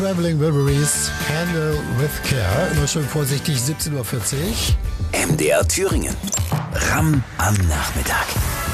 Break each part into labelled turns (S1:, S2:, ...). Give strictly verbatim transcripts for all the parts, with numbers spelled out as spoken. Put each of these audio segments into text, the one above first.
S1: Traveling Wilburys, Handle with Care. Immer schön vorsichtig, siebzehn Uhr vierzig.
S2: M D R Thüringen. Ram am Nachmittag.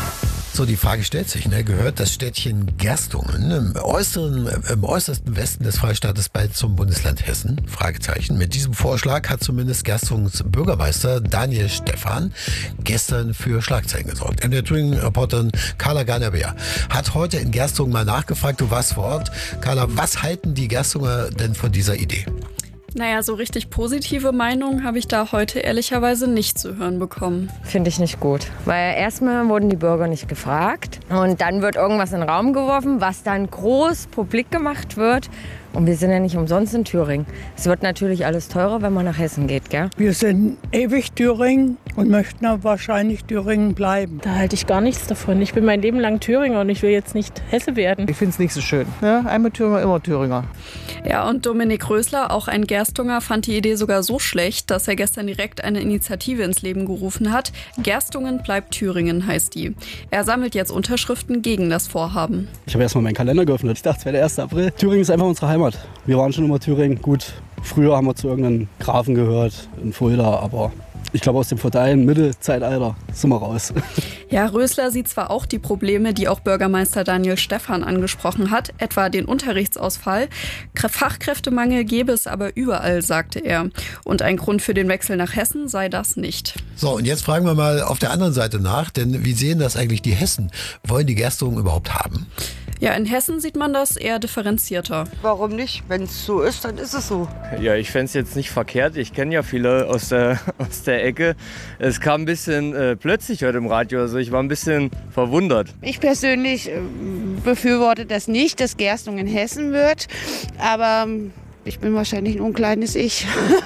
S1: So, die Frage stellt sich, ne? Gehört das Städtchen Gerstungen im, äußeren, im äußersten Westen des Freistaates bald zum Bundesland Hessen? Fragezeichen. Mit diesem Vorschlag hat zumindest Gerstungens Bürgermeister Daniel Stephan gestern für Schlagzeilen gesorgt. M D R Thüringen-Reporterin Carla Garner-Beer hat heute in Gerstungen mal nachgefragt. Du warst vor Ort. Carla, was halten die Gerstunger denn von dieser Idee?
S3: Naja, so richtig positive Meinung habe ich da heute ehrlicherweise nicht zu hören bekommen.
S4: Finde ich nicht gut, weil erstmal wurden die Bürger nicht gefragt und dann wird irgendwas in den Raum geworfen, was dann groß publik gemacht wird. Und wir sind ja nicht umsonst in Thüringen. Es wird natürlich alles teurer, wenn man nach Hessen geht, gell?
S5: Wir sind ewig Thüringen und möchten aber wahrscheinlich Thüringen bleiben.
S6: Da halte ich gar nichts davon. Ich bin mein Leben lang Thüringer und ich will jetzt nicht Hesse werden.
S7: Ich finde es nicht so schön. Ja, einmal Thüringer, immer Thüringer.
S3: Ja, und Dominik Rösler, auch ein Gerstunger, fand die Idee sogar so schlecht, dass er gestern direkt eine Initiative ins Leben gerufen hat. Gerstungen bleibt Thüringen heißt die. Er sammelt jetzt Unterschriften gegen das Vorhaben.
S8: Ich habe erstmal meinen Kalender geöffnet. Ich dachte, es wäre der erste April. Thüringen ist einfach unsere Heimat. Wir waren schon immer Thüringen. Gut, früher haben wir zu irgendeinem Grafen gehört in Fulda, aber ich glaube, aus dem feudalen Mittelzeitalter sind wir raus.
S3: Ja, Rösler sieht zwar auch die Probleme, die auch Bürgermeister Daniel Stephan angesprochen hat, etwa den Unterrichtsausfall. Fachkräftemangel gäbe es aber überall, sagte er. Und ein Grund für den Wechsel nach Hessen sei das nicht.
S1: So, und jetzt fragen wir mal auf der anderen Seite nach, denn wie sehen das eigentlich die Hessen? Wollen die Gerstungen überhaupt haben?
S3: Ja, in Hessen sieht man das eher differenzierter.
S9: Warum nicht? Wenn es so ist, dann ist es so.
S10: Ja, ich fände es jetzt nicht verkehrt. Ich kenne ja viele aus der, aus der Ecke. Es kam ein bisschen äh, plötzlich heute im Radio. Also ich war ein bisschen verwundert.
S11: Ich persönlich äh, befürworte das nicht, dass Gerstungen in Hessen wird. Aber äh, ich bin wahrscheinlich ein unkleines Ich.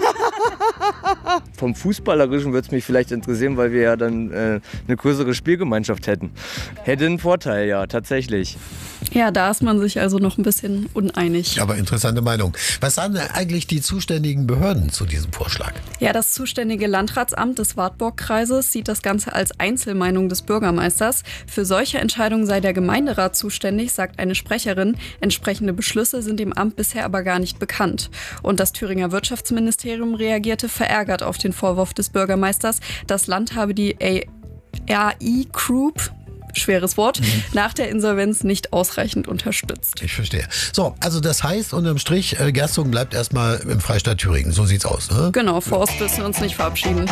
S10: Vom Fußballerischen würde es mich vielleicht interessieren, weil wir ja dann äh, eine größere Spielgemeinschaft hätten. Hätte einen Vorteil, ja, tatsächlich.
S3: Ja, da ist man sich also noch ein bisschen uneinig.
S1: Aber interessante Meinung. Was sagen denn eigentlich die zuständigen Behörden zu diesem Vorschlag?
S3: Ja, das zuständige Landratsamt des Wartburg-Kreises sieht das Ganze als Einzelmeinung des Bürgermeisters. Für solche Entscheidungen sei der Gemeinderat zuständig, sagt eine Sprecherin. Entsprechende Beschlüsse sind dem Amt bisher aber gar nicht bekannt. Und das Thüringer Wirtschaftsministerium reagierte verärgert auf den Vorwurf des Bürgermeisters. Das Land habe die A I Group, schweres Wort, mhm. nach der Insolvenz nicht ausreichend unterstützt.
S1: Ich verstehe. So, also das heißt, unterm Strich, äh, Gerstungen bleibt erstmal im Freistaat Thüringen. So sieht's aus, ne?
S3: Genau, vor Ost müssen wir uns nicht verabschieden.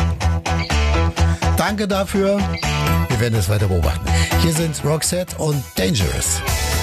S1: Danke dafür. Wir werden es weiter beobachten. Hier sind Roxette und Dangerous.